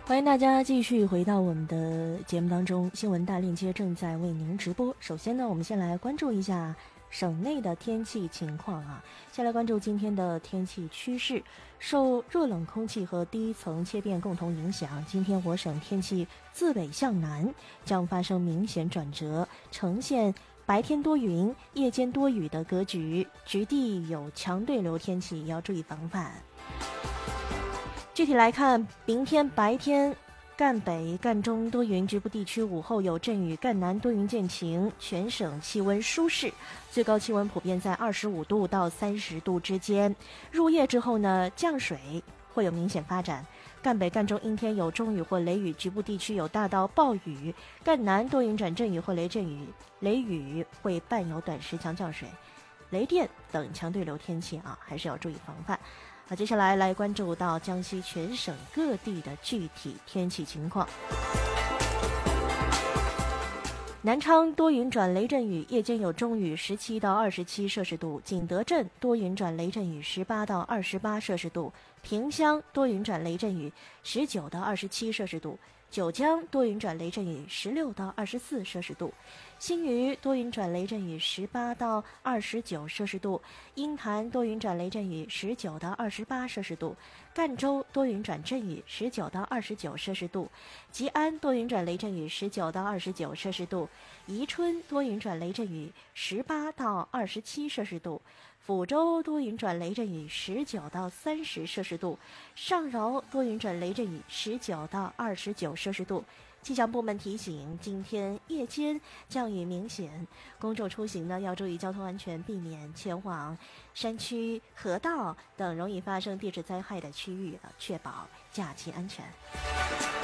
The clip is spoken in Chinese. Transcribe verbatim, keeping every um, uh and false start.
欢迎大家继续回到我们的节目当中，新闻大链接正在为您直播。首先呢，我们先来关注一下省内的天气情况啊。先来关注今天的天气趋势，受热冷空气和低层切变共同影响，今天我省天气自北向南将发生明显转折，呈现白天多云、夜间多雨的格局，局地有强对流天气，要注意防范。具体来看，明天白天赣北、赣中多云，局部地区午后有阵雨；赣南多云见晴，全省气温舒适，最高气温普遍在二十五度到三十度之间。入夜之后呢，降水会有明显发展。赣北、赣中阴天有中雨或雷雨，局部地区有大到暴雨；赣南多云转阵雨或雷阵雨，雷雨会伴有短时强降水、雷电等强对流天气啊，还是要注意防范。好，接下来来关注到江西全省各地的具体天气情况。南昌多云转雷阵雨，夜间有中雨，十七到二十七摄氏度；景德镇多云转雷阵雨，十八到二十八摄氏度；萍乡多云转雷阵雨，十九到二十七摄氏度；九江多云转雷阵雨，十六到二十四摄氏度；新余多云转雷阵雨，十八到二十九摄氏度；鹰潭多云转雷阵雨，十九到二十八摄氏度；赣州多云转阵雨，十九到二十九摄氏度；吉安多云转雷阵雨，十九到二十九摄氏度；宜春多云转雷阵雨，十八到二十七摄氏度；抚州多云转雷阵雨，十九到三十摄氏度；上饶多云转雷阵雨，十九到二十九摄氏度。气象部门提醒，今天夜间降雨明显，公众出行呢要注意交通安全，避免前往山区、河道等容易发生地质灾害的区域，确保假期安全。